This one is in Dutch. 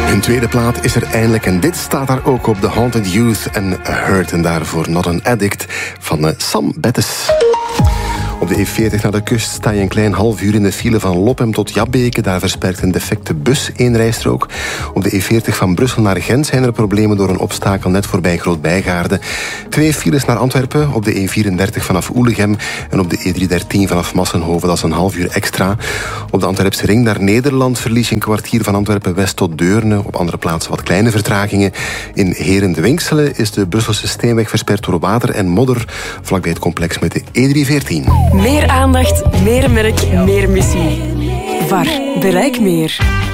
Hun tweede plaat is er eindelijk en dit staat daar ook op. The Haunted Youth en Hurt en daarvoor Not an Addict van Sam Bettes. Op de E40 naar de kust sta je een klein half uur in de file van Lophem tot Jabbeke. Daar versperrt een defecte bus één rijstrook. Op de E40 van Brussel naar Gent zijn er problemen door een obstakel net voorbij Groot-Bijgaarde. 2 files naar Antwerpen op de E34 vanaf Oelegem en op de E313 vanaf Massenhoven. Dat is een half uur extra. Op de Antwerpse ring naar Nederland verlies je een kwartier van Antwerpen-West tot Deurne. Op andere plaatsen wat kleine vertragingen. In Herende-Winkselen is de Brusselse Steenweg versperd door water en modder vlakbij het complex met de E314. Meer aandacht, meer merk, meer missie. VAR, bereik meer.